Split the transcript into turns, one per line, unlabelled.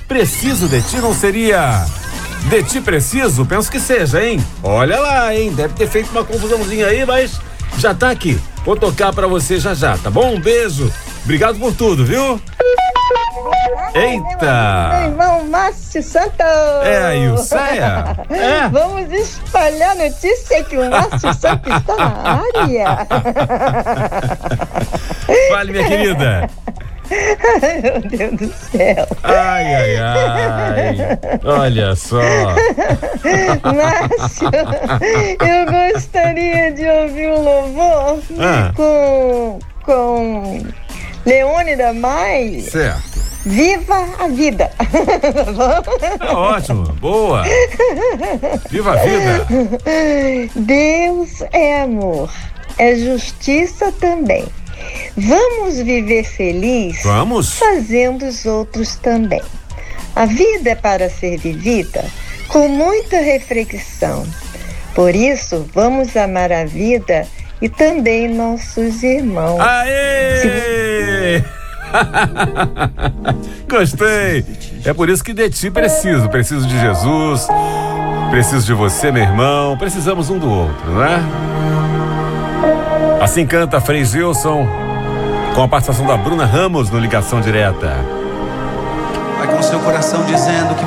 Preciso de ti, não seria de ti preciso? Penso que seja, hein? Olha lá, hein? Deve ter feito uma confusãozinha aí, mas já tá aqui. Vou tocar pra você já, tá bom? Um beijo. Obrigado por tudo, viu? Eita!
Meu irmão Márcio Santos!
É a Ilceia? É.
Vamos espalhar a notícia que o Márcio Santos está na área.
Fale, minha querida.
Ai, meu Deus do céu.
Ai. Olha só.
Márcio, eu gostaria de ouvir um louvor com Leônida Mais.
Certo.
Viva a vida.
É ótimo, boa. Viva a vida.
Deus é amor, é justiça também. Vamos viver feliz.
Vamos.
Fazendo os outros também. A vida é para ser vivida com muita reflexão. Por isso, vamos amar a vida e também nossos irmãos.
Aê! Gostei. É por isso que de ti preciso de Jesus, preciso de você, meu irmão, precisamos um do outro, né? Assim canta Frei Gilson, com a participação da Bruna Ramos no Ligação Direta.
Vai com seu coração dizendo que